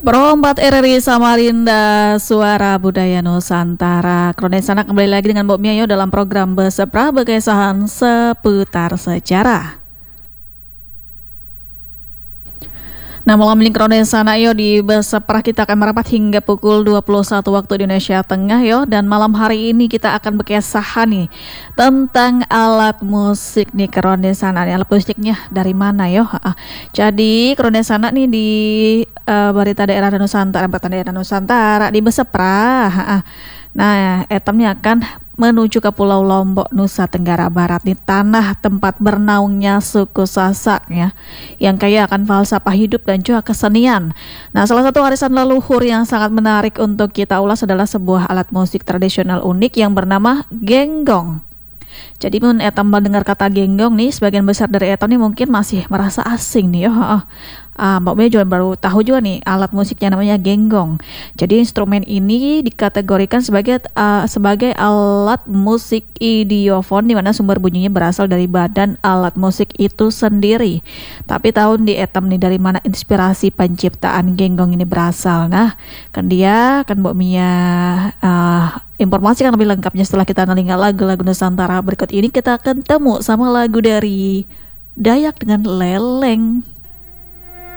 Perombat RRI Samarinda, Suara Budaya Nusantara. Kronesana kembali lagi dengan Mbok Mia dalam program Besepra Bekesahan Seputar Sejarah. Nah, malam ini Kronesana yo di Besepra kita akan merapat hingga pukul 21 waktu Indonesia Tengah yo. Dan malam hari ini kita akan bekesahan nih tentang alat musik nih Kronesana. Alat musiknya dari mana yo? Jadi Kronesana nih di Berita Daerah Nusantara, di Besepra. Nah, etamnya akan menuju ke Pulau Lombok, Nusa Tenggara Barat, di tanah tempat bernaungnya suku Sasak ya, yang kaya akan falsafah hidup dan juga kesenian. Nah, salah satu warisan leluhur yang sangat menarik untuk kita ulas adalah sebuah alat musik tradisional unik yang bernama genggong. Jadi mun etam mendengar kata genggong nih, sebagian besar dari etam nih mungkin masih merasa asing nih ya. Mbak Mia juga baru tahu juga nih alat musiknya namanya genggong. Jadi instrumen ini dikategorikan sebagai alat musik idiofon di mana sumber bunyinya berasal dari badan alat musik itu sendiri. Tapi tahun di etam nih dari mana inspirasi penciptaan genggong ini berasal. Nah, kan Mbak Mia informasikan lebih lengkapnya setelah kita ngelinga lagu-lagu Nusantara. Berikut ini kita akan temu sama lagu dari Dayak dengan Leleng.